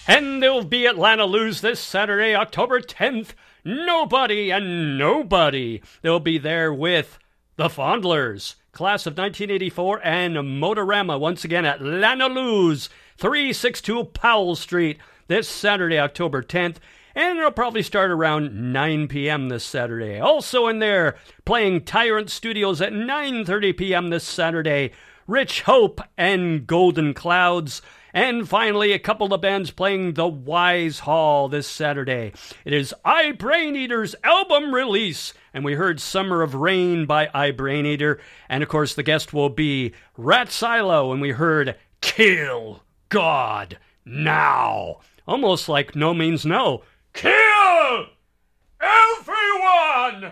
And they'll be at Lana Luz this Saturday, October 10th. Nobody and Nobody. They'll be there with the Fondlers, class of 1984, and Motorama once again at Lana Luz, 362 Powell Street, this Saturday, October 10th. And it'll probably start around 9 p.m. this Saturday. Also in there, playing Tyrant Studios at 9:30 p.m. this Saturday, Rich Hope and Golden Clouds. And finally, a couple of bands playing the Wise Hall this Saturday. It is Brain-Eater's album release, and we heard Summer of Rain by Brain-Eater. And of course, the guest will be Rat Silo, and we heard Kill God Now. Almost like No Means No. Kill everyone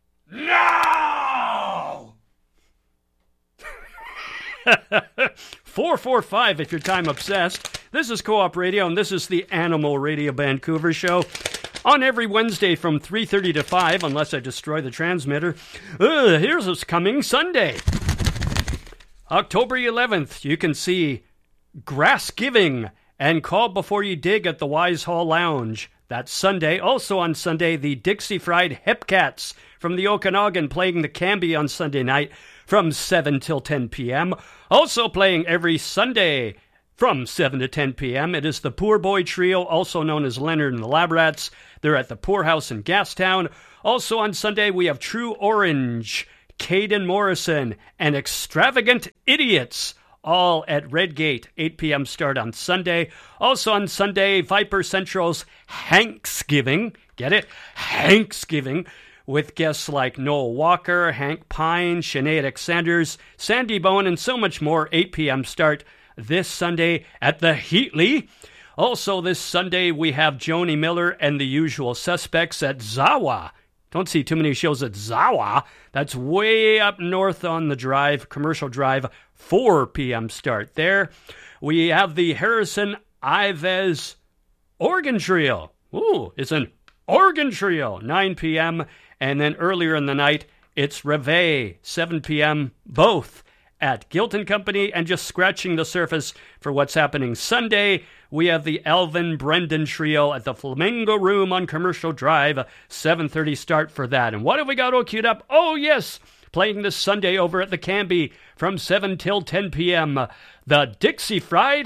now! 445 if you're time obsessed. This is Co-op Radio, and this is the Animal Radio Vancouver show. On every Wednesday from 3:30 to 5, unless I destroy the transmitter. Here's what's coming Sunday. October 11th, you can see Grass Giving and Call Before You Dig at the Wise Hall Lounge. That's Sunday. Also on Sunday, the Dixie Fried Hepcats from the Okanagan playing the Canby on Sunday night from 7 till 10 p.m. Also playing every Sunday from 7 to 10 p.m. It is the Poor Boy Trio, also known as Leonard and the Lab Rats. They're at the Poor House in Gastown. Also on Sunday, we have True Orange, Caden Morrison, and Extravagant Idiots, all at Redgate, 8 p.m. start on Sunday. Also on Sunday, Viper Central's Hanksgiving. Get it? Hanksgiving. With guests like Noel Walker, Hank Pine, Sinead Sanders, Sandy Bone, and so much more. 8 p.m. start this Sunday at the Heatley. Also this Sunday, we have Joni Miller and the Usual Suspects at Zawa. Don't see too many shows at Zawa. That's way up north on the drive, Commercial Drive, 4 p.m. start there. We have the Harrison Ives Organ Trio. Ooh, it's an organ trio, 9 p.m., and then earlier in the night, it's Reveille, 7 p.m., both at Gilton Company. And just scratching the surface for what's happening Sunday, we have the Alvin Brendan Trio at the Flamingo Room on Commercial Drive, 7:30 start for that. And what have we got all queued up? Oh, yes, playing this Sunday over at the Canby from 7 till 10 p.m., the Dixie Fried